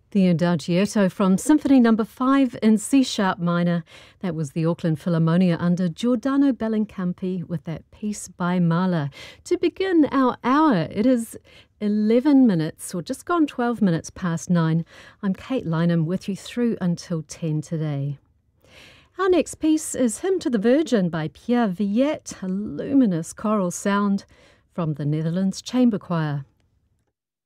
The Adagietto from Symphony No. 5 in C-sharp minor. That was the Auckland Philharmonia under Giordano Bellincampi with that piece by Mahler. To begin our hour, it is 11 minutes, or just gone 12 minutes past 9. I'm Kate Lynham with you through until 10 today. Our next piece is Hymn to the Virgin by Pierre Villet, a luminous choral sound from the Netherlands Chamber Choir.